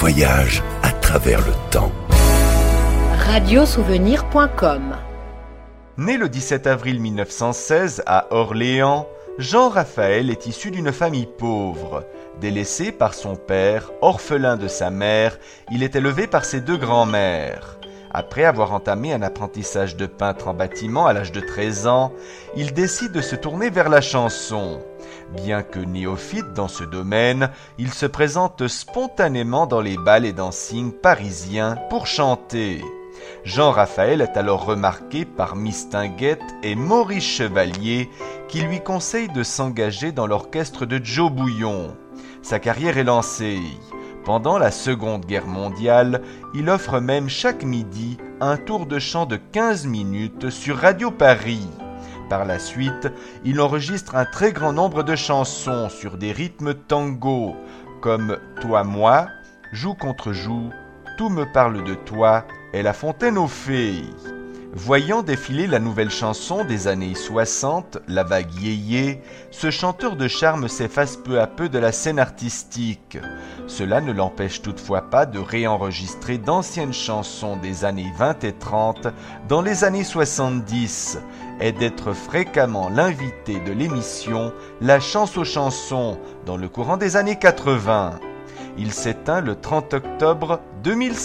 voyage à travers le temps. Radiosouvenir.com. Né le 17 avril 1916 à Orléans, Jean-Raphaël est issu d'une famille pauvre. Délaissé par son père, orphelin de sa mère, il est élevé par ses deux grands-mères. Après avoir entamé un apprentissage de peintre en bâtiment à l'âge de 13 ans, il décide de se tourner vers la chanson. Bien que néophyte dans ce domaine, il se présente spontanément dans les bals et dancings parisiens pour chanter. Jean-Raphaël est alors remarqué par Mistinguett et Maurice Chevalier qui lui conseillent de s'engager dans l'orchestre de Joe Bouillon. Sa carrière est lancée. Pendant la Seconde Guerre mondiale, il offre même chaque midi un tour de chant de 15 minutes sur Radio Paris. Par la suite, il enregistre un très grand nombre de chansons sur des rythmes tango, comme Toi, moi, Joue contre joue, Tout me parle de toi et La fontaine aux fées. Voyant défiler la nouvelle chanson des années 60, La vague yéyé, ce chanteur de charme s'efface peu à peu de la scène artistique. Cela ne l'empêche toutefois pas de réenregistrer d'anciennes chansons des années 20 et 30 dans les années 70 et d'être fréquemment l'invité de l'émission La Chance aux chansons dans le courant des années 80. Il s'éteint le 30 octobre 2005.